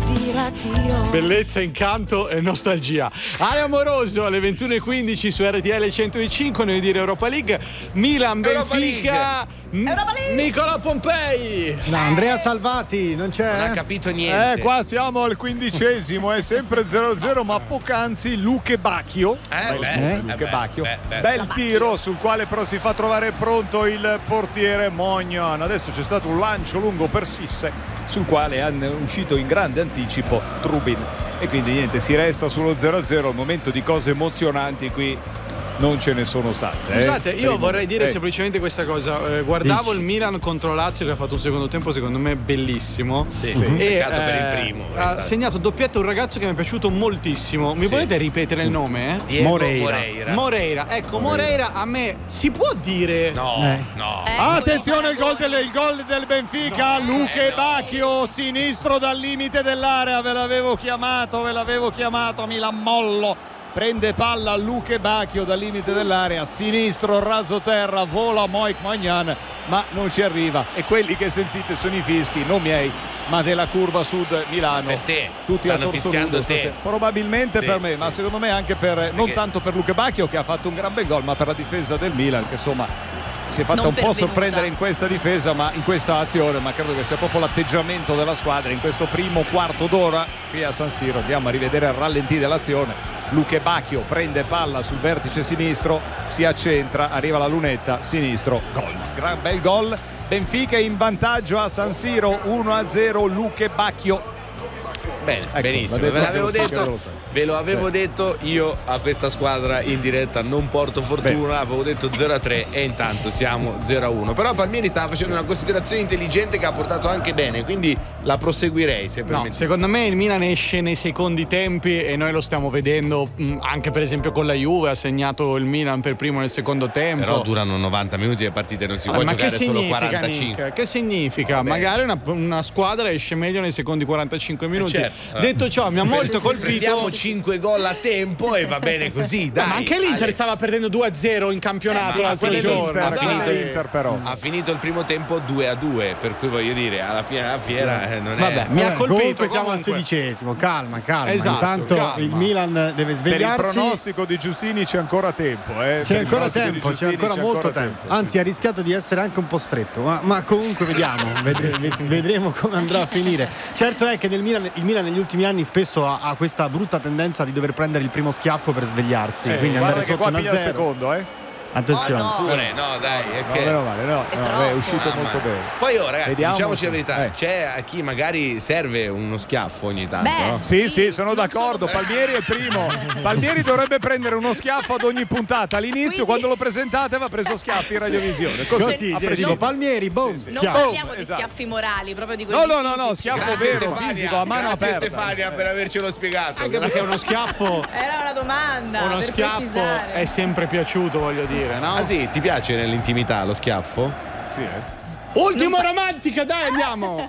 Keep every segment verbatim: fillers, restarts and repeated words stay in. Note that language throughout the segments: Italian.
dire addio. Bellezza, incanto e nostalgia. Ale Amoroso alle ventuno e quindici su R T L centocinque. Noi dire Europa League, Milan, Benfica, Europa League. Nicola Pompei. No, Andrea Salvati non c'è? Non ha capito niente. Eh, qua siamo al quindicesimo, è sempre zero a zero, ma poc'anzi Luque Bacchio. Eh, beh, eh, eh, Luque beh, Bacchio. beh, beh. Bel tiro sul quale però si fa trovare pronto il portiere Mognan. Adesso c'è stato un lancio lungo per Sisse, sul quale è uscito in grande anticipo Trubin. E quindi niente, si resta sullo zero a zero. Al momento di cose emozionanti qui non ce ne sono state. Eh. Scusate, io Per vorrei il- dire eh. semplicemente questa cosa. Eh, guardavo Dici. il Milan contro Lazio che ha fatto un secondo tempo secondo me bellissimo. Sì, E peccato per il eh, primo. è ha stato. segnato doppietta un ragazzo che mi è piaciuto moltissimo. Mi Sì. potete ripetere il nome? Diego Moreira. Moreira. Moreira. Ecco, Moreira a me si può dire. No, Eh. no. Eh, Attenzione, il gol del, il gol del Benfica, Luque eh, no. Bacchio, sinistro dal limite dell'area, ve l'avevo chiamato, ve l'avevo chiamato, Milan Mollo. Prende palla Luque Bacchio dal limite dell'area, sinistro, raso terra, vola Moik Magnan, ma non ci arriva. E quelli che sentite sono i fischi, non miei, ma della curva sud Milano. Per te. Tutti a Stanno torso fischiando nudo te. stasera. Probabilmente Sì, per me, sì. ma secondo me anche per, non Perché- tanto per Luque Bacchio che ha fatto un gran bel gol, ma per la difesa del Milan che insomma si è fatta Non un po' pervenuta. sorprendere in questa difesa, ma in questa azione, ma credo che sia proprio l'atteggiamento della squadra in questo primo quarto d'ora qui a San Siro. Andiamo a rivedere il rallentì dell'azione. Luque Bacchio prende palla sul vertice sinistro, si accentra, arriva la lunetta, sinistro, gol. Gran bel gol. Benfica in vantaggio a San Siro, uno a zero, Luque Bacchio. Bene, Ecco, benissimo. l'ha detto Ve l'avevo anche lo speaker detto, dello stadio. ve lo avevo Sì. detto, io a questa squadra in diretta non porto fortuna, avevo detto zero a tre e intanto siamo zero a uno. Però Palmieri stava facendo una considerazione intelligente che ha portato anche bene, quindi la proseguirei se No, permettete. secondo me il Milan esce nei secondi tempi e noi lo stiamo vedendo mh, anche per esempio con la Juve, ha segnato il Milan per primo nel secondo tempo. Però durano novanta minuti le partite, non si Ah, può ma che giocare solo significa, quarantacinque. Nick? Che significa? Vabbè. Magari una, una squadra esce meglio nei secondi quarantacinque minuti. certo. Detto ciò, mi ha molto colpito. Prendiamo cinque gol a tempo e va bene così, dai. Ma anche l'Inter Ale- stava perdendo due a zero in campionato Eh, ma l'altro quello giorno. ha Per finito finito il- l'Inter però. Ha finito il primo tempo due a due, per cui voglio dire, alla fine della fiera eh, non è. Vabbè, mi ha Vabbè, colpito. comunque siamo al comunque. sedicesimo, calma, calma. Esatto, Intanto calma. il Milan deve Per il svegliarsi. pronostico di Giustini c'è ancora tempo. Eh. C'è Per il ancora pronostico di tempo, c'è Giustini ancora molto tempo. sì. Anzi, ha rischiato di essere anche un po' stretto, ma, ma comunque vediamo, ved- ved- vedremo come andrà a finire. Certo è che nel Milan, il Milan negli ultimi anni spesso ha, ha questa brutta tendenza di dover prendere il primo schiaffo per svegliarsi, Sì, quindi Guarda andare che sotto qua uno a piglia il zero. secondo, eh. Attenzione. Oh, no. Pure, no, dai, è No, che. meno male, no, È no, troppo. beh, è uscito Mamma. molto bene. Poi oh ragazzi, Vediamo diciamoci la se- verità, eh. c'è a chi magari serve uno schiaffo ogni tanto, Beh, no? Sì, sì, sono non d'accordo. solo- Palmieri è il primo. Palmieri dovrebbe prendere uno schiaffo ad ogni puntata. All'inizio, Quindi- quando lo presentate, aveva preso schiaffi in radiovisione. Così, Così, a dico, prescindere. Palmieri, boom, Non schiaffo. parliamo di esatto. schiaffi morali, proprio di quelli No, no, no, no, fisici. schiaffo Grazie vero, Stefania, fisico, a mano grazie aperta. Stefania per avercelo spiegato. Anche perché uno schiaffo, Era una domanda. uno per schiaffo precisare. è sempre piaciuto, voglio dire, no? Ah sì, ti piace nell'intimità lo schiaffo? Sì, eh. Ultimo romantica, dai, andiamo!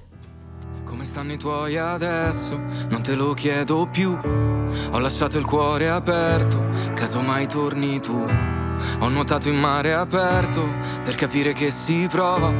Come stanno i tuoi adesso? Non te lo chiedo più. Ho lasciato il cuore aperto, casomai torni tu. Ho nuotato in mare aperto per capire che si prova